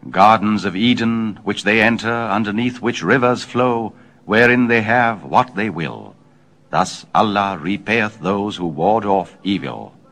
Gardens of Eden, which they enter, underneath which rivers flow, wherein they have what they will. Thus Allah repayeth those who ward off evil.